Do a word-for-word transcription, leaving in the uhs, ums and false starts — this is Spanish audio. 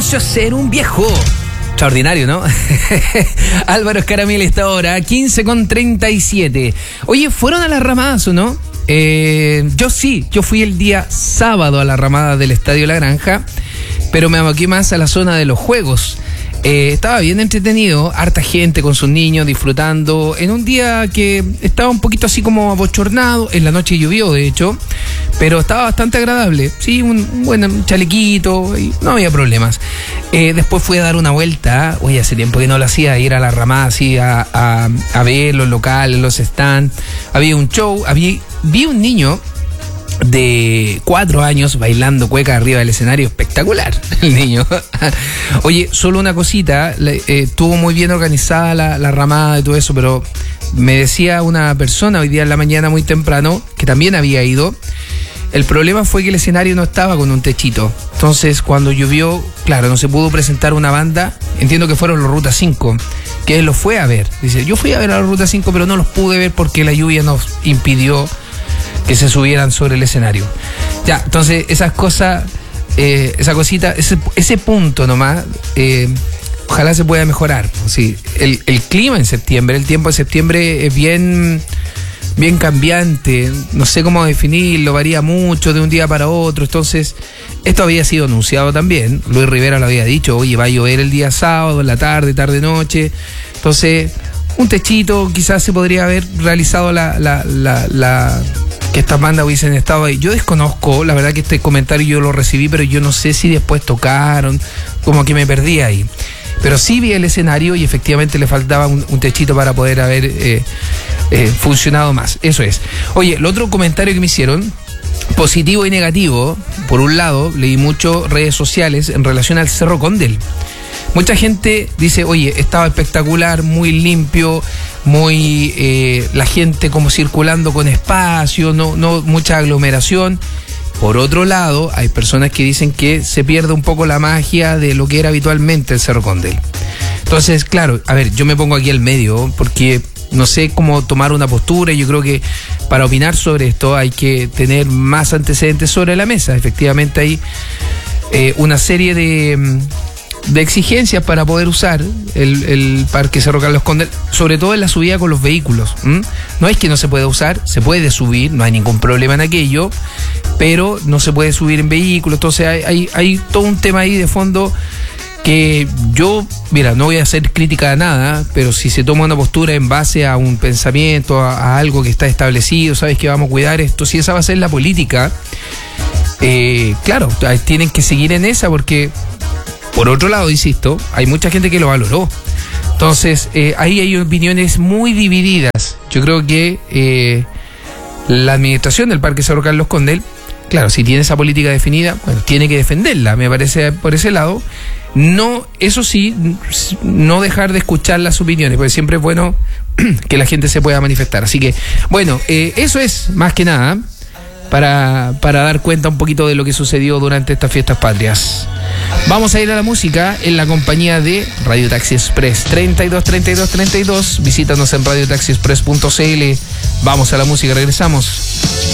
negocio ser un viejo. Extraordinario, ¿no? Álvaro Escaramil está ahora, quince con treinta y siete. Oye, ¿fueron a las ramadas o no? Eh, yo sí, yo fui el día sábado a la ramada del Estadio La Granja, pero me aboqué más a la zona de los juegos. Eh, estaba bien entretenido, harta gente con sus niños disfrutando en un día que estaba un poquito así como abochornado. En la noche llovió, de hecho, pero estaba bastante agradable. Sí, un, un buen chalequito y no había problemas. Eh, después fui a dar una vuelta. Oye, hace tiempo que no lo hacía, ir a la ramada así a, a, a ver los locales, los stands. Había un show, había, vi un niño de cuatro años bailando cueca arriba del escenario. Espectacular el niño. Oye, solo una cosita, eh, estuvo muy bien organizada la, la ramada y todo eso, pero me decía una persona hoy día en la mañana muy temprano que también había ido. El problema fue que el escenario no estaba con un techito. Entonces, cuando llovió, claro, no se pudo presentar una banda. Entiendo que fueron los Ruta cinco, que él los fue a ver. Dice, yo fui a ver a los Ruta cinco, pero no los pude ver porque la lluvia nos impidió que se subieran sobre el escenario. Ya, entonces esas cosas, eh, esa cosita, ese, ese punto nomás, eh, ojalá se pueda mejorar. Sí, el, el clima en septiembre, el tiempo de septiembre es bien, bien cambiante, no sé cómo definirlo, varía mucho de un día para otro. Entonces, esto había sido anunciado también, Luis Rivera lo había dicho, oye, va a llover el día sábado, en la tarde, tarde-noche. Entonces, un techito, quizás se podría haber realizado la, la, la, la que estas bandas hubiesen estado ahí. Yo desconozco, la verdad que este comentario yo lo recibí, pero yo no sé si después tocaron, como que me perdí ahí. Pero sí vi el escenario y efectivamente le faltaba un, un techito para poder haber eh, eh, funcionado más. Eso es. Oye, el otro comentario que me hicieron, positivo y negativo. Por un lado, leí mucho redes sociales en relación al Cerro Condel. Mucha gente dice, oye, estaba espectacular, muy limpio, muy eh, la gente como circulando con espacio, no, no mucha aglomeración. Por otro lado, hay personas que dicen que se pierde un poco la magia de lo que era habitualmente el Cerro Condel. Entonces, claro, a ver, yo me pongo aquí al medio porque no sé cómo tomar una postura y yo creo que para opinar sobre esto hay que tener más antecedentes sobre la mesa. Efectivamente hay eh, una serie de... de exigencias para poder usar el, el Parque Cerro Carlos Condel, sobre todo en la subida con los vehículos. ¿Mm? No es que no se pueda usar, se puede subir, no hay ningún problema en aquello, pero no se puede subir en vehículos. Entonces hay, hay, hay todo un tema ahí de fondo que yo, mira, no voy a hacer crítica a nada, pero si se toma una postura en base a un pensamiento, a, a algo que está establecido, sabes que vamos a cuidar esto, si esa va a ser la política, eh, claro, tienen que seguir en esa porque... Por otro lado, insisto, hay mucha gente que lo valoró. Entonces, eh, ahí hay opiniones muy divididas. Yo creo que eh, la administración del Parque Cerro Carlos Condel, claro, si tiene esa política definida, bueno, tiene que defenderla, me parece, por ese lado. No, eso sí, no dejar de escuchar las opiniones, porque siempre es bueno que la gente se pueda manifestar. Así que, bueno, eh, eso es más que nada para, para dar cuenta un poquito de lo que sucedió durante estas fiestas patrias. Vamos a ir a la música en la compañía de Radio Taxi Express treinta y dos, treinta y dos, treinta y dos. Visítanos en radio taxi express punto c l. Vamos a la música, regresamos.